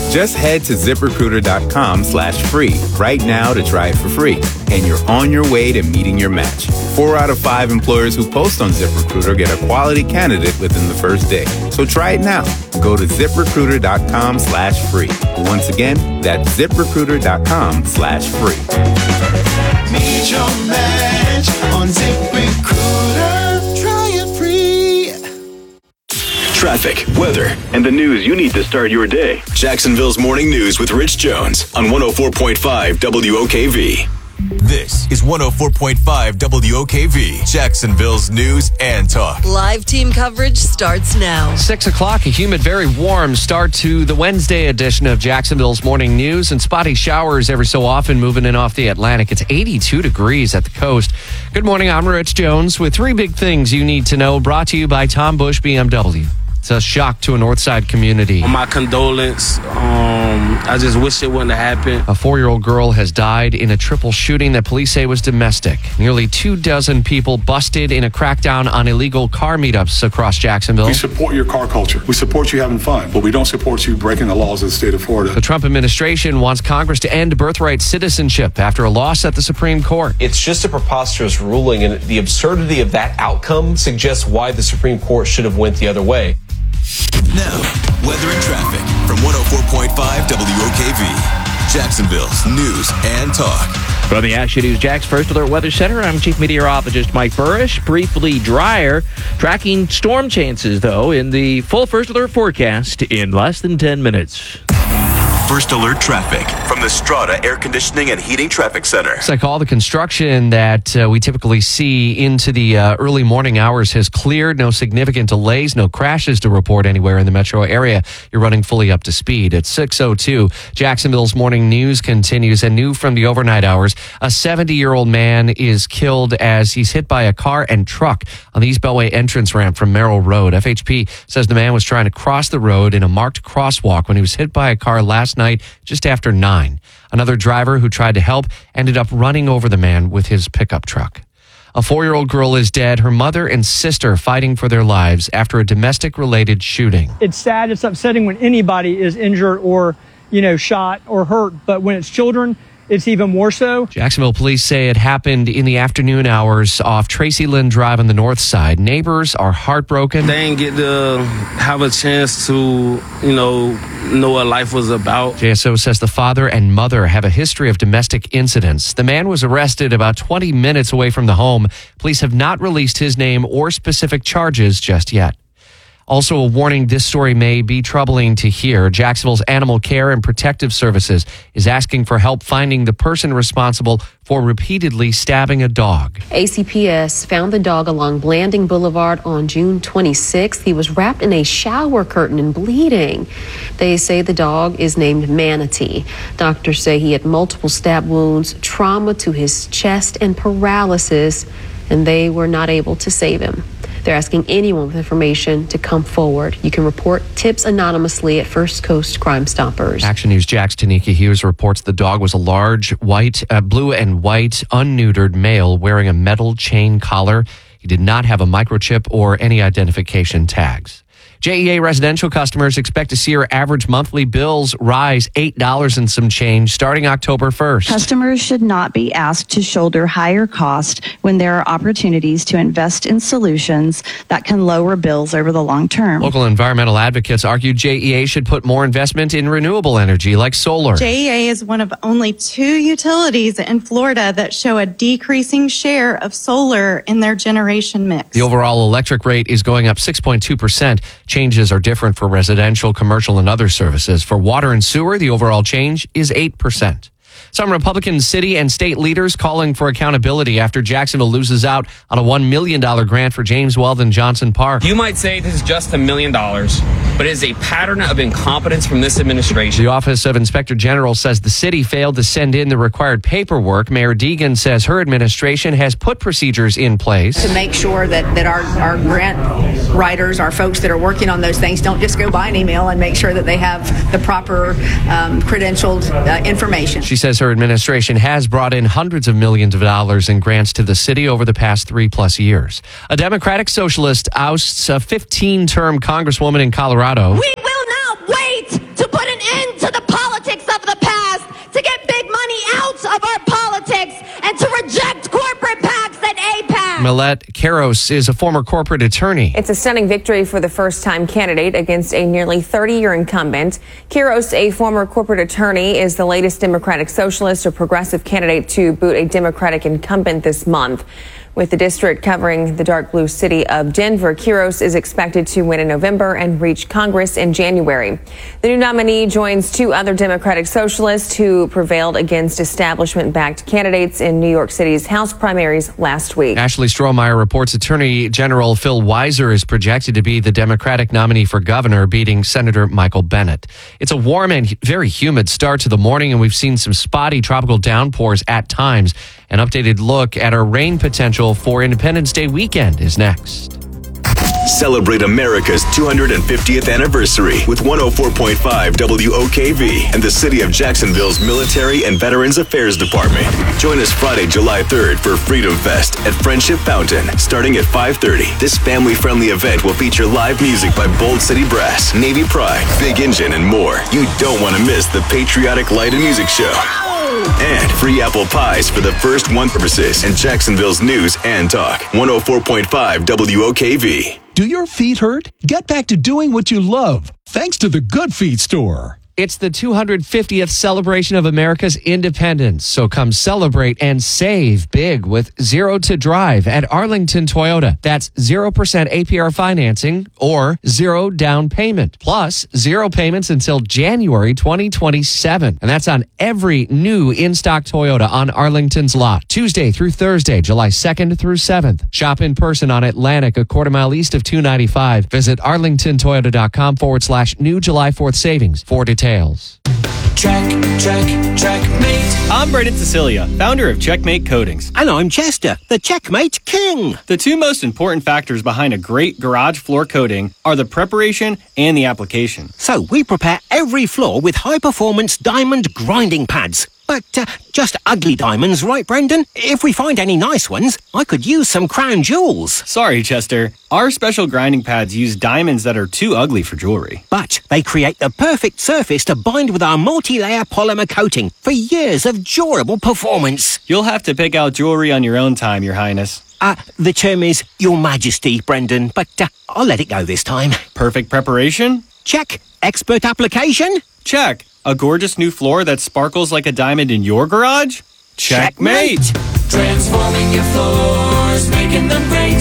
Just head to ZipRecruiter.com/free right now to try it for free. And you're on your way to meeting your match. 4 out of 5 employers who post on ZipRecruiter get a quality candidate within the first day. So try it now. Go to ZipRecruiter.com/free. Once again, that's ZipRecruiter.com/free. Meet your match on ZipRecruiter. Try it free. Traffic, weather, and the news you need to start your day. Jacksonville's Morning News with Rich Jones on 104.5 WOKV. This is 104.5 WOKV, Jacksonville's news and talk. Live team coverage starts now. 6 o'clock, a humid, very warm start to the Wednesday edition of Jacksonville's Morning News, and spotty showers every so often moving in off the Atlantic. It's 82 degrees at the coast. Good morning, I'm Rich Jones with 3 big things you need to know, brought to you by Tom Bush BMW. It's a shock to a Northside community. My condolence. I just wish it wouldn't have happened. A 4-year-old girl has died in a triple shooting that police say was domestic. Nearly 24 people busted in a crackdown on illegal car meetups across Jacksonville. We support your car culture. We support you having fun, but we don't support you breaking the laws of the state of Florida. The Trump administration wants Congress to end birthright citizenship after a loss at the Supreme Court. It's just a preposterous ruling, and the absurdity of that outcome suggests why the Supreme Court should have went the other way. Now, weather and traffic from 104.5 WOKV, Jacksonville's news and talk. From the Action News Jax First Alert Weather Center, I'm Chief Meteorologist Mike Burrish. Briefly drier, tracking storm chances, though, in the full First Alert forecast in less than 10 minutes. First Alert traffic from the Strata Air Conditioning and Heating Traffic Center. It's like all the construction that we typically see into the early morning hours has cleared. No significant delays, no crashes to report anywhere in the metro area. You're running fully up to speed. At 6:02, Jacksonville's Morning News continues. And new from the overnight hours, a 70-year-old man is killed as he's hit by a car and truck on the East Beltway entrance ramp from Merrill Road. FHP says the man was trying to cross the road in a marked crosswalk when he was hit by a car last night just after 9. Another driver who tried to help ended up running over the man with his pickup truck. A 4-year-old girl is dead. Her mother and sister fighting for their lives after a domestic-related shooting. It's sad. It's upsetting when anybody is injured or, shot or hurt. But when it's children, it's even more so. Jacksonville police say it happened in the afternoon hours off Tracy Lynn Drive on the north side. Neighbors are heartbroken. They didn't get to have a chance to, know what life was about. JSO says the father and mother have a history of domestic incidents. The man was arrested about 20 minutes away from the home. Police have not released his name or specific charges just yet. Also a warning, this story may be troubling to hear. Jacksonville's Animal Care and Protective Services is asking for help finding the person responsible for repeatedly stabbing a dog. ACPS found the dog along Blanding Boulevard on June 26th. He was wrapped in a shower curtain and bleeding. They say the dog is named Manatee. Doctors say he had multiple stab wounds, trauma to his chest, and paralysis, and they were not able to save him. They're asking anyone with information to come forward. You can report tips anonymously at First Coast Crime Stoppers. Action News Jax Tanika Hughes reports the dog was a large blue and white, unneutered male wearing a metal chain collar. He did not have a microchip or any identification tags. JEA residential customers expect to see their average monthly bills rise $8 and some change starting October 1st. Customers should not be asked to shoulder higher costs when there are opportunities to invest in solutions that can lower bills over the long term. Local environmental advocates argue JEA should put more investment in renewable energy like solar. JEA is one of only 2 utilities in Florida that show a decreasing share of solar in their generation mix. The overall electric rate is going up 6.2%. Changes are different for residential, commercial, and other services. For water and sewer, the overall change is 8%. Some Republican city and state leaders calling for accountability after Jacksonville loses out on a $1 million grant for James Weldon Johnson Park. You might say this is just $1 million, but it is a pattern of incompetence from this administration. The Office of Inspector General says the city failed to send in the required paperwork. Mayor Deegan says her administration has put procedures in place to make sure that our grant writers, our folks that are working on those things, don't just go by an email and make sure that they have the proper credentialed information. She says her administration has brought in hundreds of millions of dollars in grants to the city over the past 3+ years. A Democratic socialist ousts a 15-term congresswoman in Colorado. We will not wait to put an end to the Millette Karros is a former corporate attorney. It's a stunning victory for the first-time candidate against a nearly 30-year incumbent. Karros, a former corporate attorney, is the latest Democratic Socialist or progressive candidate to boot a Democratic incumbent this month. With the district covering the dark blue city of Denver, Karros is expected to win in November and reach Congress in January. The new nominee joins two other Democratic Socialists who prevailed against establishment-backed candidates in New York City's House primaries last week. Ashley Strohmeyer reports Attorney General Phil Weiser is projected to be the Democratic nominee for governor, beating Senator Michael Bennet. It's a warm and very humid start to the morning, and we've seen some spotty tropical downpours at times. An updated look at our rain potential for Independence Day weekend is next. Celebrate America's 250th anniversary with 104.5 WOKV and the City of Jacksonville's Military and Veterans Affairs Department. Join us Friday, July 3rd for Freedom Fest at Friendship Fountain, starting at 5:30. This family-friendly event will feature live music by Bold City Brass, Navy Pride, Big Engine, and more. You don't want to miss the Patriotic Light and Music Show. And free apple pies for the first one purposes in Jacksonville's news and talk. 104.5 WOKV. Do your feet hurt? Get back to doing what you love, thanks to the Good Feet store. It's the 250th celebration of America's independence, so come celebrate and save big with Zero to Drive at Arlington Toyota. That's 0% APR financing or zero down payment, plus zero payments until January 2027. And that's on every new in-stock Toyota on Arlington's lot, Tuesday through Thursday, July 2nd through 7th. Shop in person on Atlantic, a quarter mile east of 295. Visit arlingtontoyota.com/new July 4th savings for details. Checkmate. I'm Braden Cecilia, founder of Checkmate Coatings. And I'm Chester, the Checkmate King. The two most important factors behind a great garage floor coating are the preparation and the application. So we prepare every floor with high-performance diamond grinding pads. But just ugly diamonds, right, Brendan? If we find any nice ones, I could use some crown jewels. Sorry, Chester. Our special grinding pads use diamonds that are too ugly for jewelry. But they create the perfect surface to bind with our multi-layer polymer coating for years of durable performance. You'll have to pick out jewelry on your own time, Your Highness. The term is Your Majesty, Brendan, but I'll let it go this time. Perfect preparation? Check. Expert application? Check. A gorgeous new floor that sparkles like a diamond in your garage? Checkmate! Transforming your floors, making them great.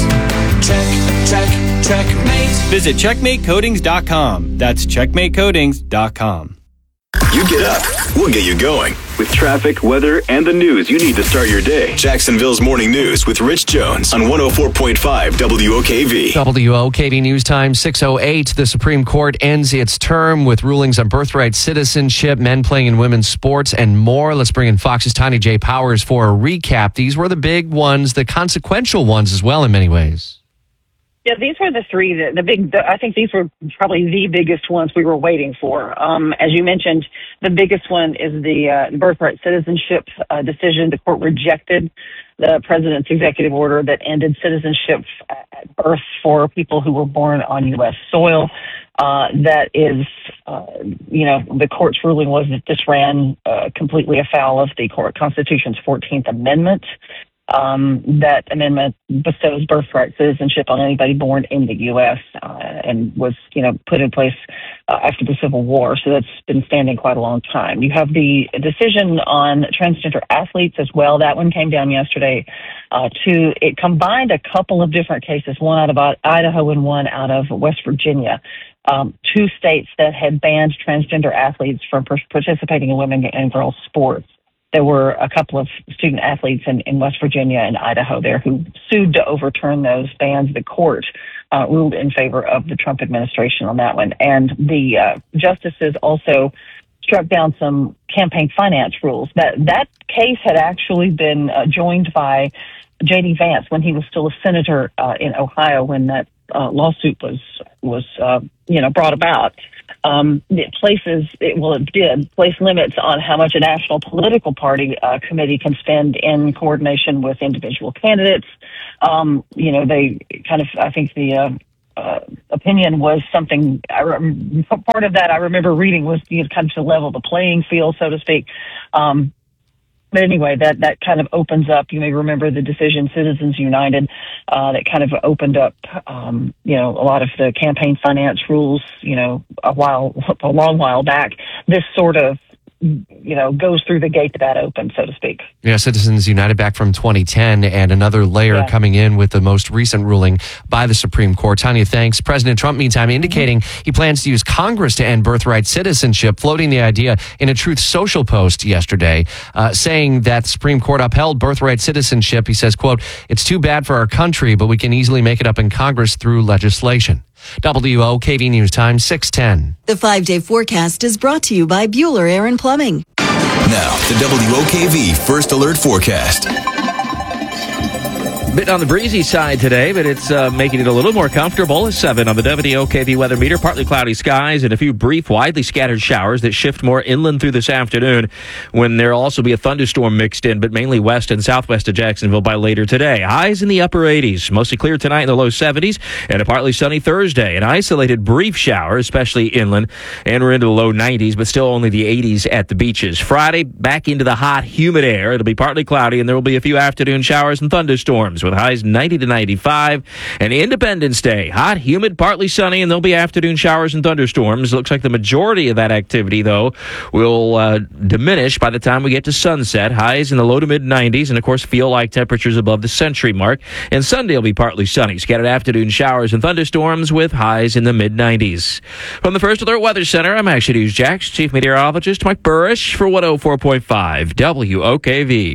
Checkmate. Visit checkmatecoatings.com. That's checkmatecoatings.com. You get up, we'll get you going. With traffic, weather, and the news you need to start your day. Jacksonville's Morning News with Rich Jones on 104.5 WOKV. WOKV News Time 6:08. The Supreme Court ends its term with rulings on birthright citizenship, men playing in women's sports, and more. Let's bring in Fox's Tiny J. Powers for a recap. These were the big ones, the consequential ones as well in many ways. Yeah, these were the three, I think these were probably the biggest ones we were waiting for. As you mentioned, the biggest one is the birthright citizenship decision. The court rejected the president's executive order that ended citizenship at birth for people who were born on U.S. soil. That is, the court's ruling was that this ran completely afoul of the Constitution's 14th Amendment. That amendment bestows birthright citizenship on anybody born in the U.S. And was, put in place after the Civil War. So that's been standing quite a long time. You have the decision on transgender athletes as well. That one came down yesterday. It combined a couple of different cases, one out of Idaho and one out of West Virginia. Two states that had banned transgender athletes from participating in women and girls sports. There were a couple of student athletes in West Virginia and Idaho there who sued to overturn those bans. The court ruled in favor of the Trump administration on that one. And the justices also struck down some campaign finance rules. That case had actually been joined by J.D. Vance when he was still a senator in Ohio when that lawsuit was brought about. It did place limits on how much a national political party committee can spend in coordination with individual candidates. They kind of, I think the opinion was something, part of that I remember reading was kind of to level the playing field, so to speak. But anyway, that kind of opens up. You may remember the decision, Citizens United, that kind of opened up, a lot of the campaign finance rules, a long while back. This sort of, goes through the gate that opened, so to speak. Yeah, Citizens United back from 2010, and another layer coming in with the most recent ruling by the Supreme Court. Tanya, thanks. President Trump, meantime, indicating he plans to use Congress to end birthright citizenship, floating the idea in a Truth Social post yesterday, saying that the Supreme Court upheld birthright citizenship. He says, quote, "It's too bad for our country, but we can easily make it up in Congress through legislation." WOKV News Time, 6:10. The 5-day forecast is brought to you by Bueller Air and Plumbing. Now, the WOKV First Alert Forecast. Bit on the breezy side today, but it's making it a little more comfortable. A 7 on the WOKV weather meter. Partly cloudy skies and a few brief, widely scattered showers that shift more inland through this afternoon, when there'll also be a thunderstorm mixed in, but mainly west and southwest of Jacksonville by later today. Highs in the upper 80s. Mostly clear tonight in the low 70s, and a partly sunny Thursday. An isolated brief shower, especially inland, and we're into the low 90s, but still only the 80s at the beaches. Friday, back into the hot, humid air. It'll be partly cloudy, and there will be a few afternoon showers and thunderstorms, with highs 90 to 95. And Independence Day, hot, humid, partly sunny, and there'll be afternoon showers and thunderstorms. Looks like the majority of that activity, though, will diminish by the time we get to sunset. Highs in the low to mid 90s, and of course feel like temperatures above the century mark. And Sunday will be partly sunny. Scattered afternoon showers and thunderstorms with highs in the mid 90s. From the First Alert Weather Center, I'm Action News Jax Chief Meteorologist Mike Burrish for 104.5 WOKV.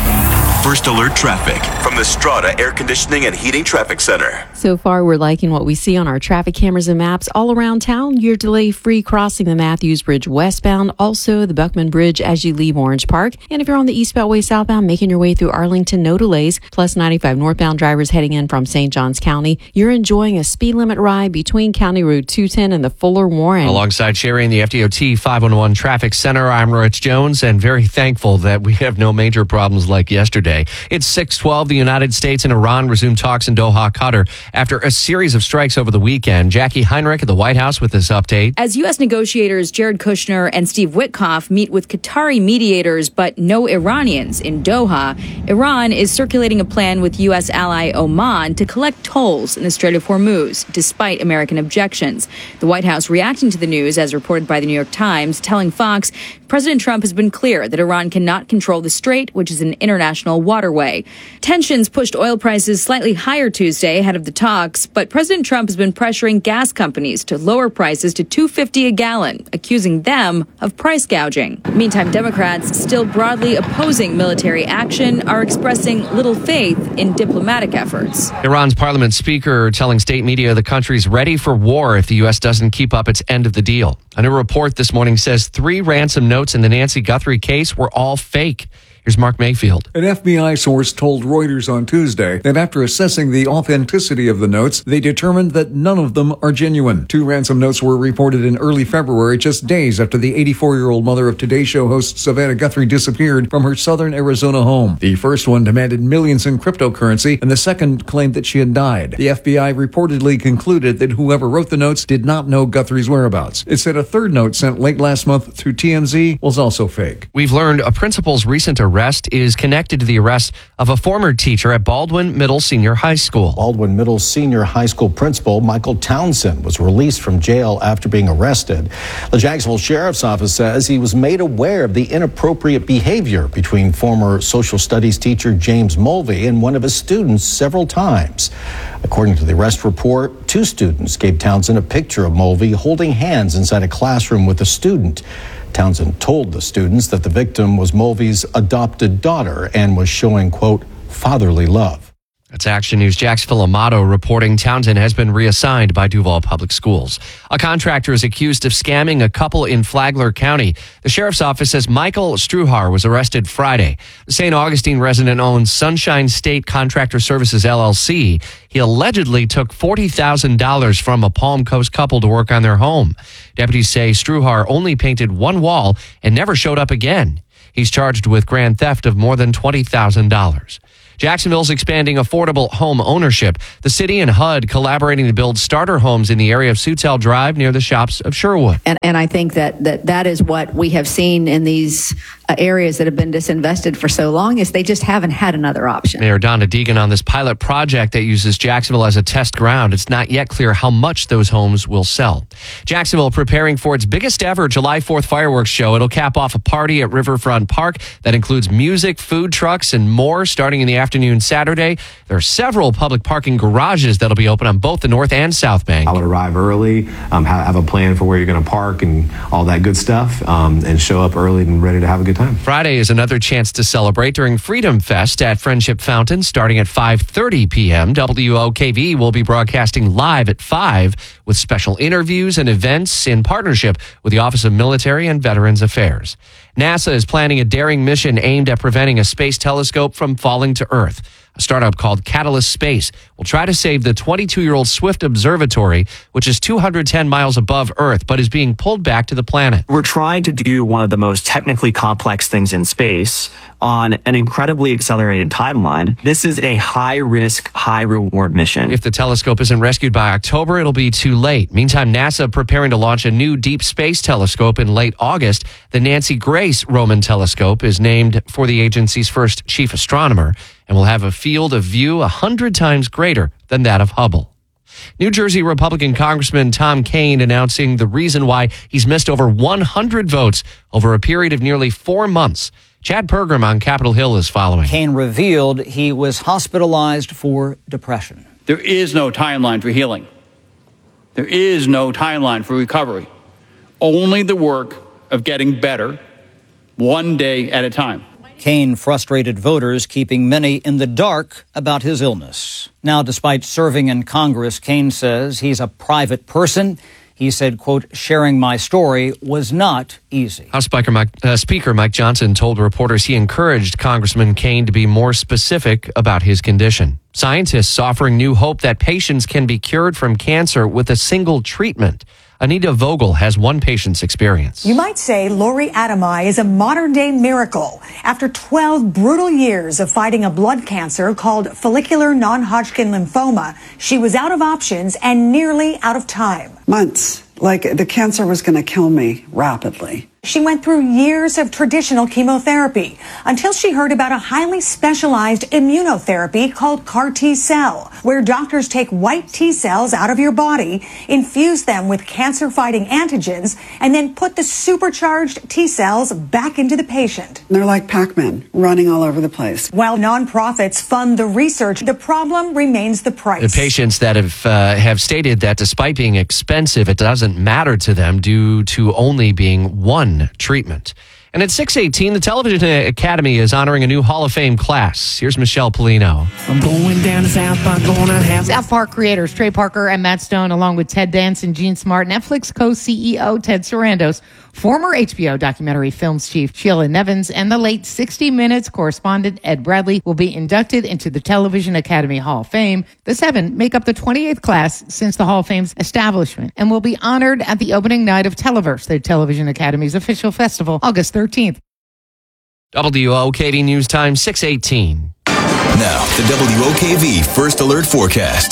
First Alert Traffic from the Strata Air Conditioning and Heating Traffic Center. So far, we're liking what we see on our traffic cameras and maps all around town. You're delay-free crossing the Matthews Bridge westbound, also the Buckman Bridge as you leave Orange Park. And if you're on the East Beltway southbound, making your way through Arlington, no delays. Plus 95 northbound drivers heading in from St. Johns County. You're enjoying a speed limit ride between County Road 210 and the Fuller Warren. Alongside Sherry in the FDOT 511 Traffic Center, I'm Rich Jones, and very thankful that we have no major problems like yesterday. It's 6:12. The United States and Iran resumed talks in Doha, Qatar, after a series of strikes over the weekend. Jackie Heinrich at the White House with this update. As U.S. negotiators Jared Kushner and Steve Witkoff meet with Qatari mediators but no Iranians in Doha, Iran is circulating a plan with U.S. ally Oman to collect tolls in the Strait of Hormuz, despite American objections. The White House reacting to the news, as reported by the New York Times, telling Fox President Trump has been clear that Iran cannot control the strait, which is an international waterway. Tensions pushed oil prices slightly higher Tuesday ahead of the talks, but President Trump has been pressuring gas companies to lower prices to $2.50 a gallon, accusing them of price gouging. Meantime, Democrats, still broadly opposing military action, are expressing little faith in diplomatic efforts. Iran's parliament speaker telling state media the country's ready for war if the U.S. doesn't keep up its end of the deal. A new report this morning says 3 ransom notes in the Nancy Guthrie case were all fake. Here's Mark Mayfield. An FBI source told Reuters on Tuesday that after assessing the authenticity of the notes, they determined that none of them are genuine. 2 ransom notes were reported in early February, just days after the 84-year-old mother of Today Show host Savannah Guthrie disappeared from her southern Arizona home. The first one demanded millions in cryptocurrency, and the second claimed that she had died. The FBI reportedly concluded that whoever wrote the notes did not know Guthrie's whereabouts. It said a third note sent late last month through TMZ was also fake. We've learned a principal's recent arrest is connected to the arrest of a former teacher at Baldwin Middle Senior High School. Baldwin Middle Senior High School principal Michael Townsend was released from jail after being arrested. The Jacksonville Sheriff's Office says he was made aware of the inappropriate behavior between former social studies teacher James Mulvey and one of his students several times. According to the arrest report, 2 students gave Townsend a picture of Mulvey holding hands inside a classroom with a student. Townsend told the students that the victim was Mulvey's adopted daughter and was showing, quote, fatherly love. That's Action News. Jax Filamato reporting Townsend has been reassigned by Duval Public Schools. A contractor is accused of scamming a couple in Flagler County. The sheriff's office says Michael Struhar was arrested Friday. The St. Augustine resident owns Sunshine State Contractor Services, LLC. He allegedly took $40,000 from a Palm Coast couple to work on their home. Deputies say Struhar only painted one wall and never showed up again. He's charged with grand theft of more than $20,000. Jacksonville's expanding affordable home ownership. The city and HUD collaborating to build starter homes in the area of Sutel Drive near the shops of Sherwood. And I think that is what we have seen in these areas that have been disinvested for so long is they just haven't had another option. Mayor Donna Deegan on this pilot project that uses Jacksonville as a test ground. It's not yet clear how much those homes will sell. Jacksonville preparing for its biggest ever July 4th fireworks show. It'll cap off a party at Riverfront Park that includes music, food trucks, and more starting in the afternoon Saturday. There are several public parking garages that'll be open on both the north and south bank. I would arrive early, have a plan for where you're going to park and all that good stuff, and show up early and ready to have a good time. Friday is another chance to celebrate during Freedom Fest at Friendship Fountain starting at 5:30 p.m. WOKV will be broadcasting live at 5 with special interviews and events in partnership with the Office of Military and Veterans Affairs. NASA is planning a daring mission aimed at preventing a space telescope from falling to Earth. A startup called Catalyst Space will try to save the 22-year-old Swift Observatory, which is 210 miles above Earth, but is being pulled back to the planet. We're trying to do one of the most technically complex things in space on an incredibly accelerated timeline. This is a high-risk, high-reward mission. If the telescope isn't rescued by October, it'll be too late. Meantime, NASA preparing to launch a new deep space telescope in late August. The Nancy Grace Roman Telescope is named for the agency's first chief astronomer and will have a field of view 100 times greater than that of Hubble. New Jersey Republican Congressman Tom Kean announcing the reason why he's missed over 100 votes over a period of nearly 4 months. Chad Pergram on Capitol Hill is following. Kean revealed he was hospitalized for depression. There is no timeline for healing. There is no timeline for recovery. Only the work of getting better, one day at a time. Kean frustrated voters, keeping many in the dark about his illness. Now, despite serving in Congress, Kean says he's a private person. He said, quote, sharing my story was not easy. House Speaker Mike Johnson told reporters he encouraged Congressman Kean to be more specific about his condition. Scientists offering new hope that patients can be cured from cancer with a single treatment. Anita Vogel has one patient's experience. You might say Lori Adamai is a modern-day miracle. After 12 brutal years of fighting a blood cancer called follicular non-Hodgkin lymphoma, she was out of options and nearly out of time. Months, like the cancer was going to kill me rapidly. She went through years of traditional chemotherapy until she heard about a highly specialized immunotherapy called CAR T-cell, where doctors take white T cells out of your body, infuse them with cancer-fighting antigens, and then put the supercharged T cells back into the patient. They're like Pac-Man, running all over the place. While nonprofits fund the research, the problem remains the price. The patients that have stated that despite being expensive, it doesn't matter to them due to only being one treatment. And at 6:18, the Television Academy is honoring a new Hall of Fame class. Here's Michelle Polino. I'm going down to South Park, gonna have South Park creators Trey Parker and Matt Stone, along with Ted Danson, Gene Smart, Netflix co-CEO Ted Sarandos, former HBO documentary films chief Sheila Nevins, and the late 60 Minutes correspondent Ed Bradley will be inducted into the Television Academy Hall of Fame. The 7 make up the 28th class since the Hall of Fame's establishment and will be honored at the opening night of Televerse, the Television Academy's official festival, August 13th. WOKV News Time, 6:18. Now, the WOKV First Alert Forecast.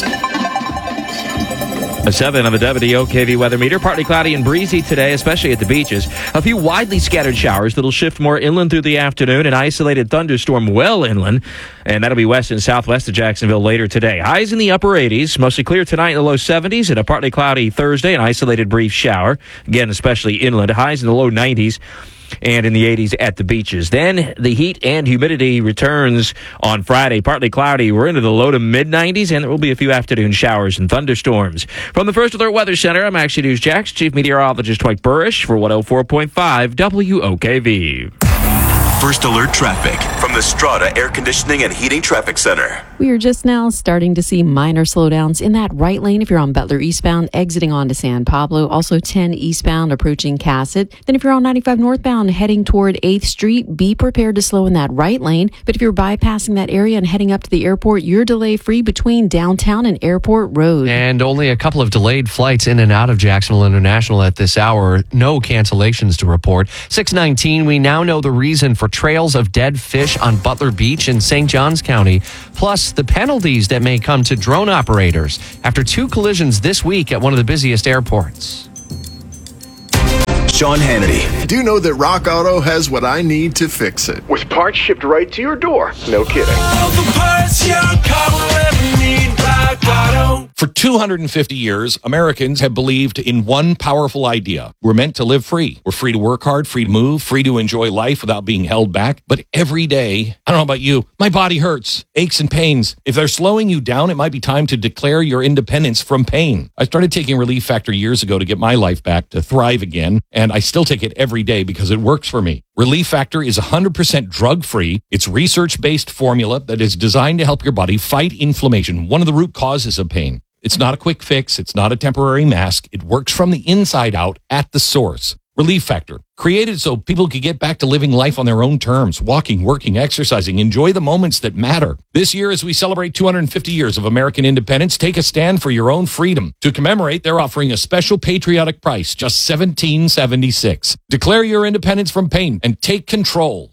A 7 on the WOKV weather meter. Partly cloudy and breezy today, especially at the beaches. A few widely scattered showers that'll shift more inland through the afternoon. An isolated thunderstorm well inland. And that'll be west and southwest of Jacksonville later today. Highs in the upper 80s. Mostly clear tonight in the low 70s. And a partly cloudy Thursday. An isolated brief shower. Again, especially inland. Highs in the low 90s. And in the 80s at the beaches. Then the heat and humidity returns on Friday. Partly cloudy. We're into the low to mid-90s, and there will be a few afternoon showers and thunderstorms. From the First Alert Weather Center, I'm Action News Jax, Chief Meteorologist Dwight Burrish for 104.5 WOKV. First Alert Traffic from the Strata Air Conditioning and Heating Traffic Center. We are just now starting to see minor slowdowns in that right lane if you're on Butler eastbound, exiting onto San Pablo. Also 10 eastbound approaching Cassett. Then if you're on 95 northbound heading toward 8th Street, be prepared to slow in that right lane. But if you're bypassing that area and heading up to the airport, you're delay free between downtown and Airport Road. And only a couple of delayed flights in and out of Jacksonville International at this hour. No cancellations to report. 6:19, we now know the reason for trails of dead fish on Butler Beach in St. Johns County, plus the penalties that may come to drone operators after 2 collisions this week at one of the busiest airports. Sean Hannity. Do know that Rock Auto has what I need to fix it. With parts shipped right to your door. No kidding. All the parts your car will ever need. Rock Auto. For 250 years, Americans have believed in one powerful idea. We're meant to live free. We're free to work hard, free to move, free to enjoy life without being held back. But every day, I don't know about you, my body hurts, aches and pains. If they're slowing you down, it might be time to declare your independence from pain. I started taking Relief Factor years ago to get my life back, to thrive again, and I still take it every day because it works for me. Relief Factor is 100% drug-free. It's research-based formula that is designed to help your body fight inflammation, one of the root causes of pain. It's not a quick fix. It's not a temporary mask. It works from the inside out at the source. Relief Factor, created so people could get back to living life on their own terms, walking, working, exercising, enjoy the moments that matter. This year, as we celebrate 250 years of American independence, take a stand for your own freedom. To commemorate, they're offering a special patriotic price, just $17.76. Declare your independence from pain and take control.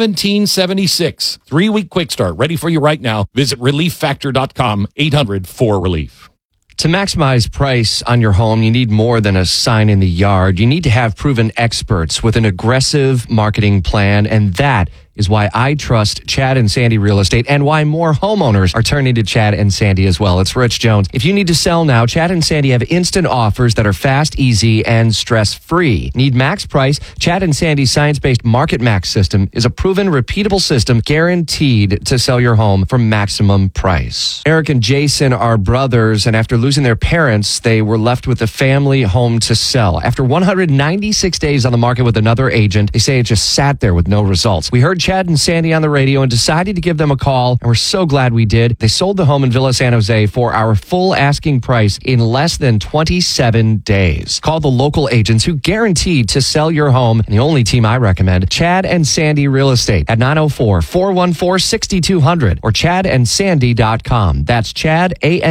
$17.76. 3-week quick start, ready for you right now. Visit relieffactor.com, 800-4RELIEF. To maximize price on your home, you need more than a sign in the yard. You need to have proven experts with an aggressive marketing plan, and that is why I trust Chad and Sandy Real Estate and why more homeowners are turning to Chad and Sandy as well. It's Rich Jones. If you need to sell now, Chad and Sandy have instant offers that are fast, easy, and stress-free. Need max price? Chad and Sandy's science-based Market Max system is a proven, repeatable system guaranteed to sell your home for maximum price. Eric and Jason are brothers, and after losing their parents, they were left with a family home to sell. After 196 days on the market with another agent, they say it just sat there with no results. We heard Chad and Sandy on the radio and decided to give them a call, and we're so glad we did. They sold the home in Villa San Jose for our full asking price in less than 27 days. Call the local agents who guaranteed to sell your home, and the only team I recommend, Chad and Sandy Real Estate at 904-414-6200 or chadandsandy.com. That's Chad,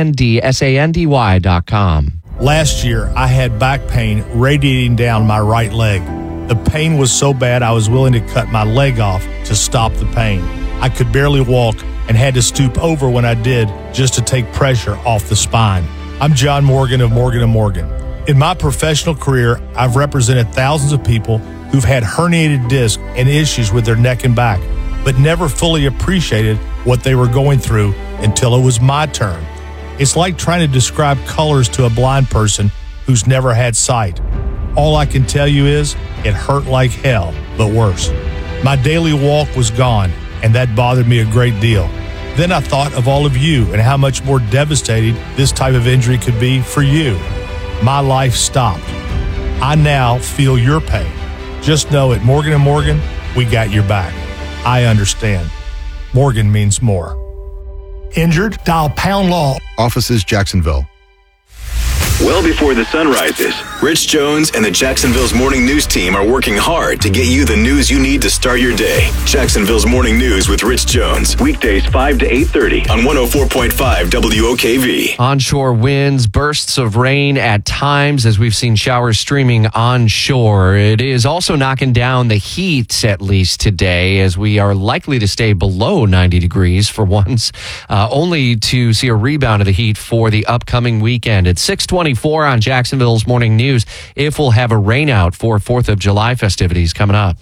ANDSANDY.com. Last year, I had back pain radiating down my right leg. The pain was so bad I was willing to cut my leg off to stop the pain. I could barely walk and had to stoop over when I did just to take pressure off the spine. I'm John Morgan of Morgan & Morgan. In my professional career, I've represented thousands of people who've had herniated discs and issues with their neck and back, but never fully appreciated what they were going through until it was my turn. It's like trying to describe colors to a blind person who's never had sight. All I can tell you is it hurt like hell, but worse. My daily walk was gone, and that bothered me a great deal. Then I thought of all of you and how much more devastating this type of injury could be for you. My life stopped. I now feel your pain. Just know at Morgan & Morgan, we got your back. I understand. Morgan means more. Injured? Dial pound law. Offices, Jacksonville. Well before the sun rises, Rich Jones and the Jacksonville's Morning News team are working hard to get you the news you need to start your day. Jacksonville's Morning News with Rich Jones. Weekdays 5 to 8:30 on 104.5 WOKV. Onshore winds, bursts of rain at times as we've seen showers streaming onshore. It is also knocking down the heat, at least today, as we are likely to stay below 90 degrees for once, only to see a rebound of the heat for the upcoming weekend. It's 6:24 on Jacksonville's Morning News if we'll have a rain out for 4th of July festivities coming up.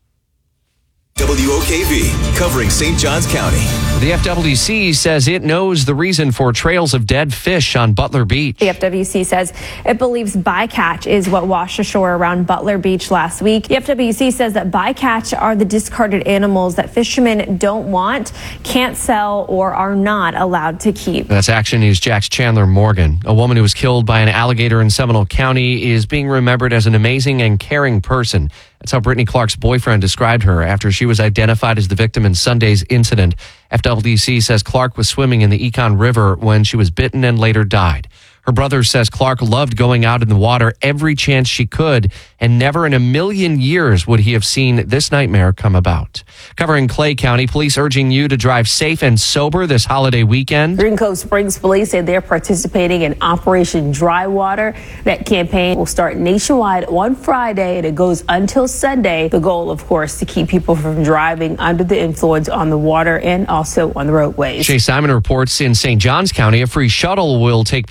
WOKV, covering St. Johns County. The FWC says it knows the reason for trails of dead fish on Butler Beach. The FWC says it believes bycatch is what washed ashore around Butler Beach last week. The FWC says that bycatch are the discarded animals that fishermen don't want, can't sell, or are not allowed to keep. That's Action News Jack's Chandler Morgan. A woman who was killed by an alligator in Seminole County is being remembered as an amazing and caring person. That's how Brittany Clark's boyfriend described her after she was identified as the victim in Sunday's incident. FWC says Clark was swimming in the Econ River when she was bitten and later died. Her brother says Clark loved going out in the water every chance she could, and never in a million years would he have seen this nightmare come about. Covering Clay County, police urging you to drive safe and sober this holiday weekend. Green Cove Springs police say they're participating in Operation Dry Water. That campaign will start nationwide on Friday, and it goes until Sunday. The goal, of course, to keep people from driving under the influence on the water and also on the roadways. Shay Simon reports in St. Johns County, a free shuttle will take people to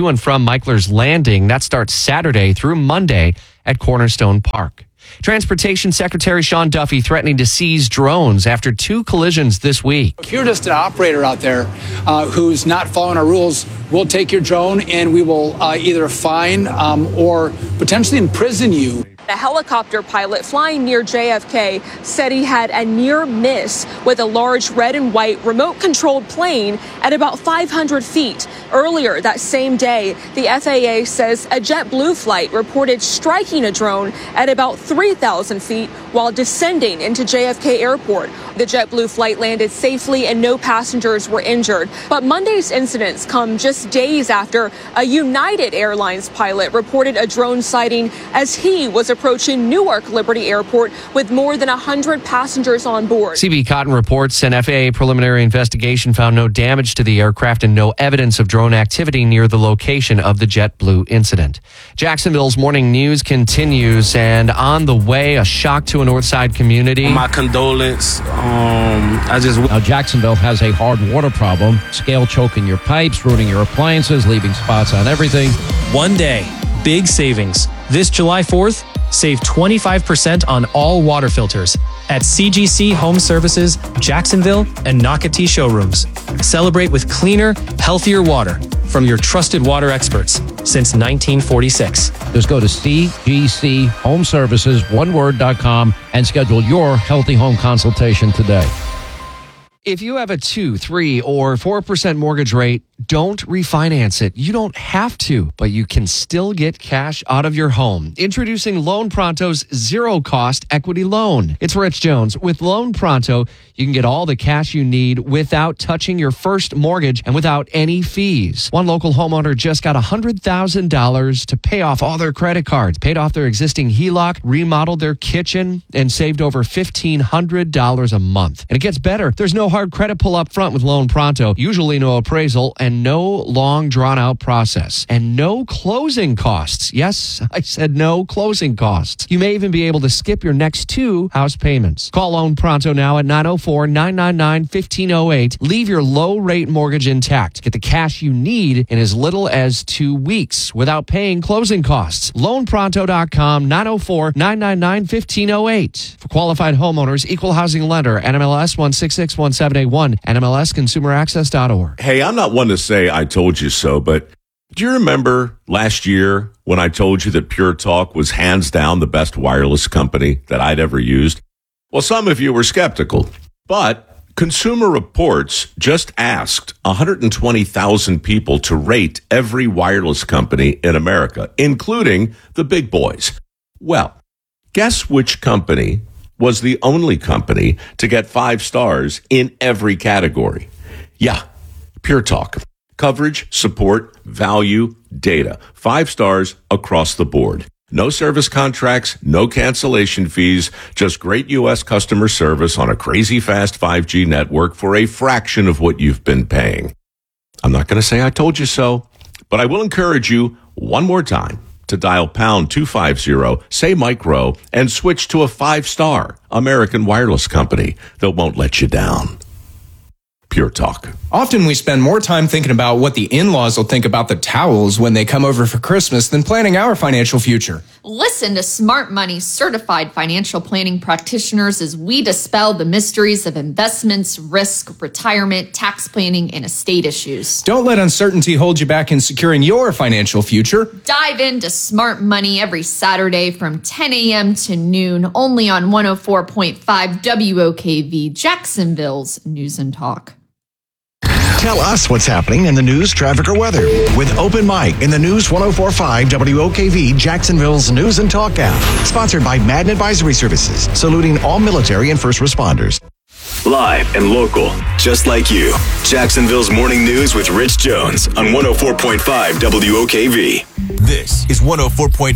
to and from Michler's Landing. That starts Saturday through Monday at Cornerstone Park. Transportation Secretary Sean Duffy threatening to seize drones after 2 collisions this week. If you're just an operator out there who's not following our rules, we'll take your drone and we will either fine or potentially imprison you. A helicopter pilot flying near JFK said he had a near miss with a large red and white remote-controlled plane at about 500 feet. Earlier that same day, the FAA says a JetBlue flight reported striking a drone at about 3,000 feet while descending into JFK Airport. The JetBlue flight landed safely and no passengers were injured. But Monday's incidents come just days after a United Airlines pilot reported a drone sighting as he was approaching Newark Liberty Airport with more than 100 passengers on board. CB Cotton reports an FAA preliminary investigation found no damage to the aircraft and no evidence of drone activity near the location of the JetBlue incident. Jacksonville's morning news continues, and on the way, a shock to a Northside community. My condolence. Now, Jacksonville has a hard water problem. Scale choking your pipes, ruining your appliances, leaving spots on everything. One day, big savings. This July 4th, save 25% on all water filters at CGC Home Services, Jacksonville, and Nocatee showrooms. Celebrate with cleaner, healthier water from your trusted water experts since 1946. Just go to cgchomeservices.com and schedule your healthy home consultation today. If you have a 2, 3, or 4% mortgage rate, don't refinance it. You don't have to, but you can still get cash out of your home. Introducing Loan Pronto's zero-cost equity loan. It's Rich Jones. With Loan Pronto, you can get all the cash you need without touching your first mortgage and without any fees. One local homeowner just got $100,000 to pay off all their credit cards, paid off their existing HELOC, remodeled their kitchen, and saved over $1,500 a month. And it gets better. There's no hard credit pull up front with Loan Pronto, usually no appraisal, and no long drawn-out process, and no closing costs. Yes, I said no closing costs. You may even be able to skip your next 2 house payments. Call Loan Pronto now at 904-999-1508. Leave your low-rate mortgage intact. Get the cash you need in as little as 2 weeks without paying closing costs. LoanPronto.com, 904-999-1508. For qualified homeowners, equal housing lender, NMLS 1661781, NMLSconsumeraccess.org. Hey, I'm not one to say I told you so, but do you remember last year when I told you that Pure Talk was hands down the best wireless company that I'd ever used? Well, some of you were skeptical, but Consumer Reports just asked 120,000 people to rate every wireless company in America, including the big boys. Well, guess which company was the only company to get 5 stars in every category? Yeah, Pure Talk. Coverage, support, value, data. 5 stars across the board. No service contracts, no cancellation fees, just great U.S. customer service on a crazy fast 5G network for a fraction of what you've been paying. I'm not going to say I told you so, but I will encourage you one more time to dial pound 250, say micro, and switch to a 5-star American wireless company that won't let you down. Pure Talk. Often we spend more time thinking about what the in-laws will think about the towels when they come over for Christmas than planning our financial future. Listen to Smart Money certified financial planning practitioners as we dispel the mysteries of investments, risk, retirement, tax planning, and estate issues. Don't let uncertainty hold you back in securing your financial future. Dive into Smart Money every Saturday from 10 a.m. to noon, only on 104.5 WOKV, Jacksonville's News and Talk. Tell us what's happening in the news, traffic, or weather with Open Mic in the News 104.5 WOKV, Jacksonville's News and Talk app. Sponsored by Madden Advisory Services, saluting all military and first responders. Live and local, just like you. Jacksonville's Morning News with Rich Jones on 104.5 WOKV. This is 104.5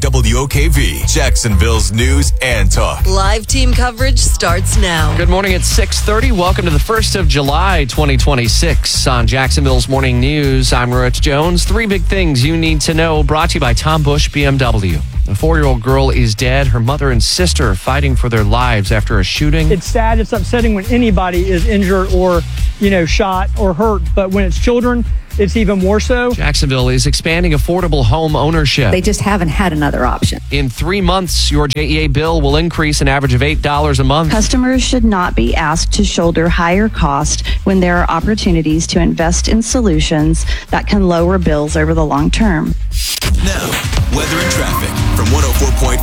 WOKV, Jacksonville's News and Talk. Live team coverage starts now. Good morning at 6:30. Welcome to the 1st of July, 2026. On Jacksonville's Morning News, I'm Rich Jones. 3 big things you need to know, brought to you by Tom Bush BMW. A 4-year-old girl is dead. Her mother and sister are fighting for their lives after a shooting. It's sad. It's upsetting when anybody is injured or, shot or hurt. But when it's children, it's even more so. Jacksonville is expanding affordable home ownership. They just haven't had another option. In 3 months, your JEA bill will increase an average of $8 a month. Customers should not be asked to shoulder higher costs when there are opportunities to invest in solutions that can lower bills over the long term. Now, weather and traffic from 104.5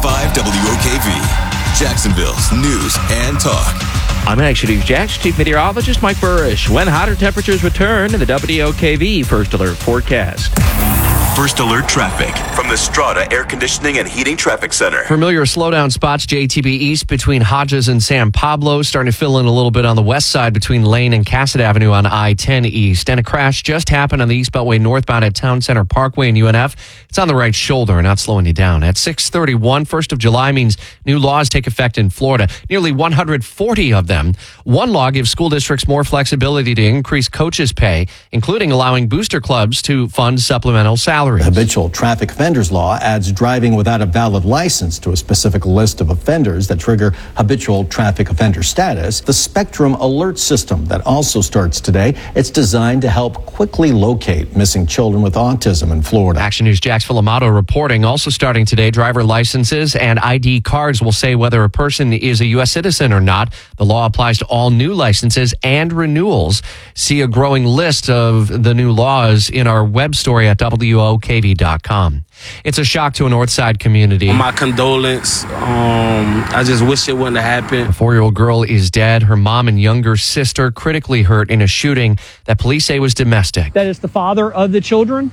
WOKV, Jacksonville's news and talk. I'm Action News Jax Chief Meteorologist Mike Burrish. When hotter temperatures return in the WOKV First Alert forecast. First Alert traffic from the Strata Air Conditioning and Heating Traffic Center. Familiar slowdown spots JTB East between Hodges and San Pablo, starting to fill in a little bit on the west side between Lane and Cassett Avenue on I-10 East. And a crash just happened on the East Beltway northbound at Town Center Parkway in UNF. It's on the right shoulder, not slowing you down. At 6:31, 1st of July means new laws take effect in Florida. Nearly 140 of them. One law gives school districts more flexibility to increase coaches' pay, including allowing booster clubs to fund supplemental salaries. The habitual traffic offenders law adds driving without a valid license to a specific list of offenders that trigger habitual traffic offender status. The Spectrum Alert System that also starts today. It's designed to help quickly locate missing children with autism in Florida. Action News Jax Filamato reporting. Also starting today, driver licenses and ID cards will say whether a person is a U.S. citizen or not. The law applies to all new licenses and renewals. See a growing list of the new laws in our web story at WOKV.com. It's a shock to a Northside community. My condolence. I just wish it wouldn't have happened. A 4-year-old girl is dead. Her mom and younger sister critically hurt in a shooting that police say was domestic. That is the father of the children.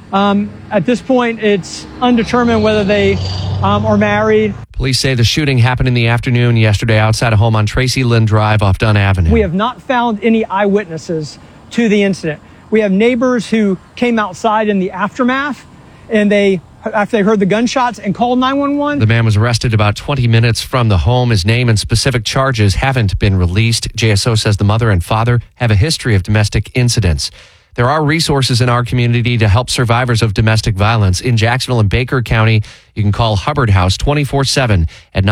At this point, it's undetermined whether they are married. Police say the shooting happened in the afternoon yesterday outside a home on Tracy Lynn Drive off Dunn Avenue. We have not found any eyewitnesses to the incident. We have neighbors who came outside in the aftermath, and after they heard the gunshots and called 911. The man was arrested about 20 minutes from the home. His name and specific charges haven't been released. JSO says the mother and father have a history of domestic incidents. There are resources in our community to help survivors of domestic violence. In Jacksonville and Baker County, you can call Hubbard House 24/7 at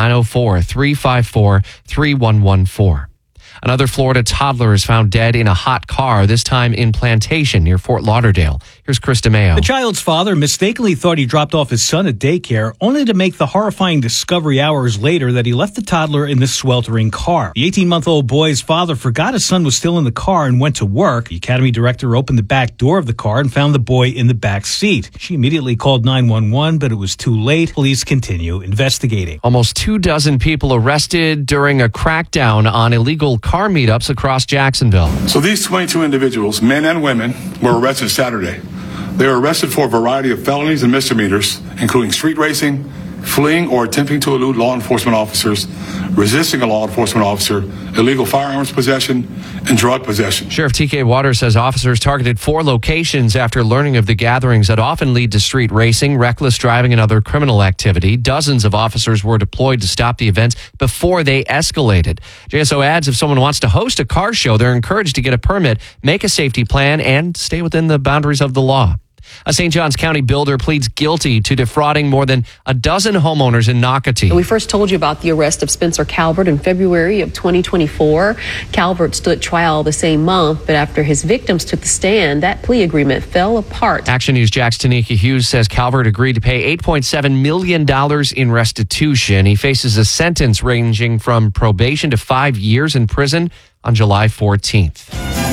904-354-3114. Another Florida toddler is found dead in a hot car, this time in Plantation near Fort Lauderdale. Here's Chris DeMeo. The child's father mistakenly thought he dropped off his son at daycare, only to make the horrifying discovery hours later that he left the toddler in the sweltering car. The 18-month-old boy's father forgot his son was still in the car and went to work. The academy director opened the back door of the car and found the boy in the back seat. She immediately called 911, but it was too late. Police continue investigating. Almost 24 people arrested during a crackdown on illegal car meetups across Jacksonville. So these 22 individuals, men and women, were arrested Saturday. They were arrested for a variety of felonies and misdemeanors, including street racing, fleeing or attempting to elude law enforcement officers, resisting a law enforcement officer, illegal firearms possession, and drug possession. Sheriff TK Waters says officers targeted 4 locations after learning of the gatherings that often lead to street racing, reckless driving, and other criminal activity. Dozens of officers were deployed to stop the events before they escalated. JSO adds if someone wants to host a car show, they're encouraged to get a permit, make a safety plan, and stay within the boundaries of the law. A St. Johns County builder pleads guilty to defrauding more than a dozen homeowners in Nocatee. We first told you about the arrest of Spencer Calvert in February of 2024. Calvert stood trial the same month, but after his victims took the stand, that plea agreement fell apart. Action News Jax Tanika Hughes says Calvert agreed to pay $8.7 million in restitution. He faces a sentence ranging from probation to 5 years in prison on July 14th.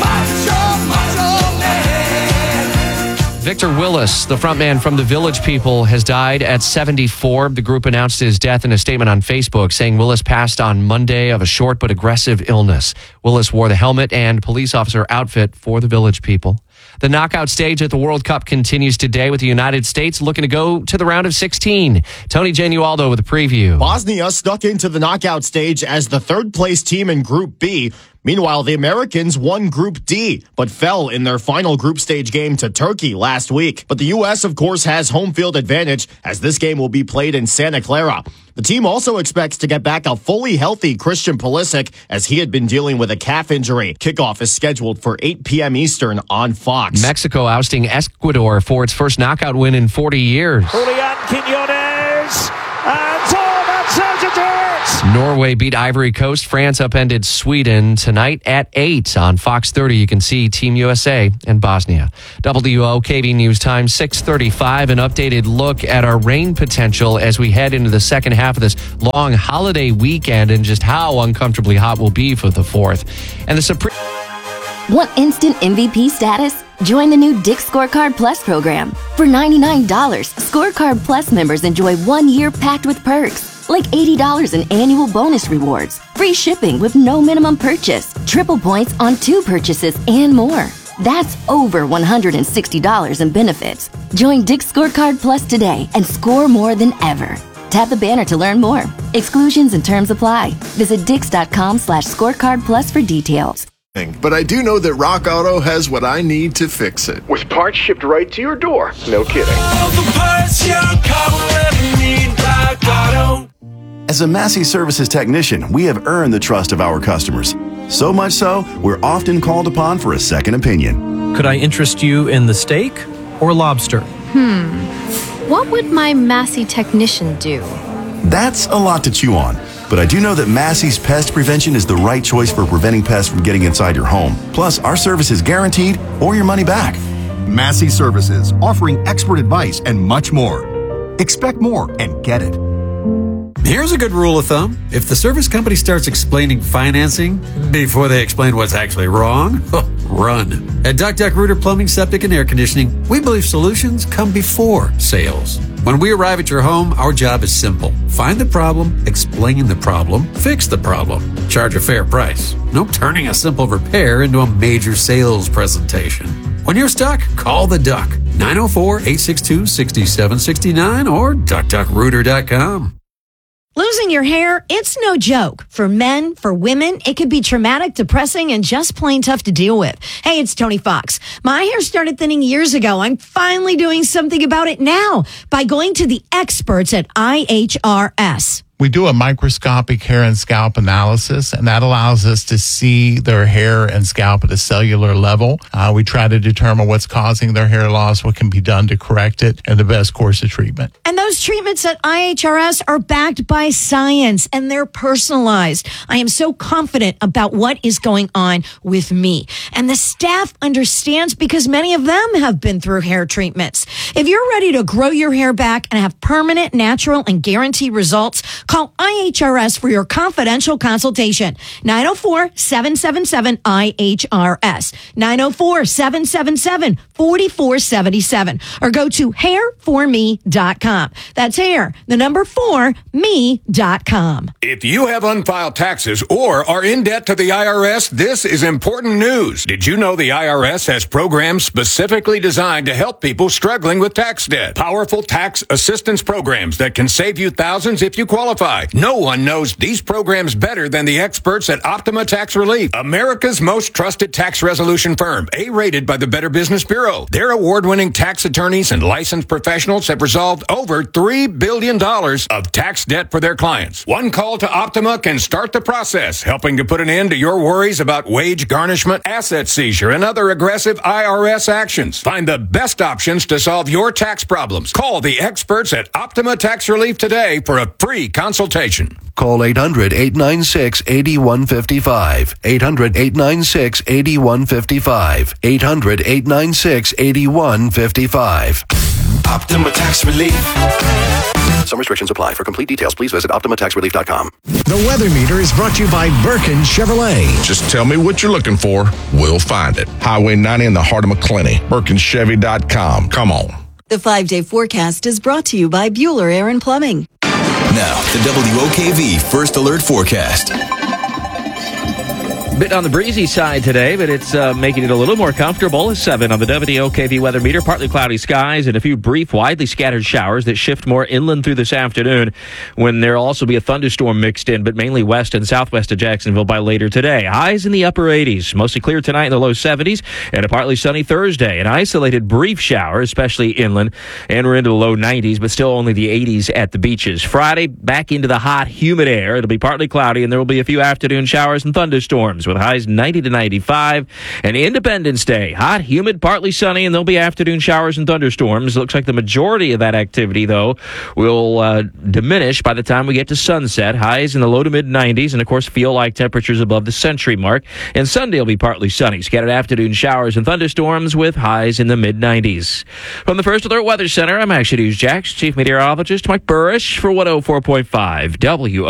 Victor Willis, the frontman from the Village People, has died at 74. The group announced his death in a statement on Facebook, saying Willis passed on Monday of a short but aggressive illness. Willis wore the helmet and police officer outfit for the Village People. The knockout stage at the World Cup continues today with the United States looking to go to the round of 16. Tony Genualdo with a preview. Bosnia stuck into the knockout stage as the third-place team in Group B. Meanwhile, the Americans won Group D, but fell in their final group stage game to Turkey last week. But the U.S., of course, has home field advantage as this game will be played in Santa Clara. The team also expects to get back a fully healthy Christian Pulisic as he had been dealing with a calf injury. Kickoff is scheduled for 8 p.m. Eastern on Fox. Mexico ousting Ecuador for its first knockout win in 40 years. Julian Quiñones and Tom and Sergio. sports. Norway beat Ivory Coast. France upended Sweden tonight at 8 on Fox 30. You can see Team USA and Bosnia. WOKV News Time 6:35. An updated look at our rain potential as we head into the second half of this long holiday weekend and just how uncomfortably hot will be for the 4th. And the Supreme... Want instant MVP status? Join the new Dick's Scorecard Plus program. For $99, Scorecard Plus members enjoy 1 year packed with perks, like $80 in annual bonus rewards, free shipping with no minimum purchase, triple points on 2 purchases, and more. That's over $160 in benefits. Join Dick's Scorecard Plus today and score more than ever. Tap the banner to learn more. Exclusions and terms apply. Visit dix.com/scorecard plus for details. But I do know that Rock Auto has what I need to fix it. With parts shipped right to your door. No kidding. All the parts your car will ever need, Rock Auto. As a Massey Services technician, we have earned the trust of our customers. So much so, we're often called upon for a second opinion. Could I interest you in the steak or lobster? What would my Massey technician do? That's a lot to chew on. But I do know that Massey's Pest Prevention is the right choice for preventing pests from getting inside your home. Plus, our service is guaranteed or your money back. Massey Services, offering expert advice and much more. Expect more and get it. Here's a good rule of thumb. If the service company starts explaining financing before they explain what's actually wrong, run. At Duck Duck Rooter Plumbing, Septic, and Air Conditioning, we believe solutions come before sales. When we arrive at your home, our job is simple. Find the problem, explain the problem, fix the problem. Charge a fair price. No turning a simple repair into a major sales presentation. When you're stuck, call the Duck. 904-862-6769 or duckduckrooter.com. Losing your hair, it's no joke. For men, for women, it could be traumatic, depressing, and just plain tough to deal with. Hey, it's Tony Fox. My hair started thinning years ago. I'm finally doing something about it now by going to the experts at IHRS. We do a microscopic hair and scalp analysis, and that allows us to see their hair and scalp at a cellular level. We try to determine what's causing their hair loss, what can be done to correct it, and the best course of treatment. And those treatments at IHRS are backed by science, and they're personalized. I am so confident about what is going on with me. And the staff understands because many of them have been through hair treatments. If you're ready to grow your hair back and have permanent, natural, and guaranteed results, call IHRS for your confidential consultation. 904-777-IHRS. 904-777-4477. Or go to hair4me.com. That's hair, the number 4me.com. If you have unfiled taxes or are in debt to the IRS, this is important news. Did you know the IRS has programs specifically designed to help people struggling with tax debt? Powerful tax assistance programs that can save you thousands if you qualify. No one knows these programs better than the experts at Optima Tax Relief, America's most trusted tax resolution firm, A-rated by the Better Business Bureau. Their award-winning tax attorneys and licensed professionals have resolved over $3 billion of tax debt for their clients. One call to Optima can start the process, helping to put an end to your worries about wage garnishment, asset seizure, and other aggressive IRS actions. Find the best options to solve your tax problems. Call the experts at Optima Tax Relief today for a free consultation. Call 800-896-8155. 800-896-8155. 800-896-8155. Optima Tax Relief. Some restrictions apply. For complete details, please visit OptimaTaxRelief.com. The weather meter is brought to you by Birkin Chevrolet. Just tell me what you're looking for. We'll find it. Highway 90 in the heart of McClenny. BirkinChevy.com. Come on. The 5-day forecast is brought to you by Bueller Air and Plumbing. Now, the WOKV First Alert Forecast. Bit on the breezy side today, but it's making it a little more comfortable. 7 on the WOKV weather meter. Partly cloudy skies and a few brief, widely scattered showers that shift more inland through this afternoon, when there'll also be a thunderstorm mixed in, but mainly west and southwest of Jacksonville by later today. Highs in the upper 80s. Mostly clear tonight in the low 70s, and a partly sunny Thursday. An isolated brief shower, especially inland, and we're into the low 90s, but still only the 80s at the beaches. Friday, back into the hot, humid air. It'll be partly cloudy, and there will be a few afternoon showers and thunderstorms. with highs 90 to 95. And Independence Day, hot, humid, partly sunny, and there'll be afternoon showers and thunderstorms. Looks like the majority of that activity, though, will diminish by the time we get to sunset. Highs in the low to mid 90s, and of course, feel like temperatures above the century mark. And Sunday will be partly sunny. Scattered afternoon showers and thunderstorms with highs in the mid 90s. From the First Alert Weather Center, I'm Action News Jax, Chief Meteorologist Mike Burrish for 104.5 W.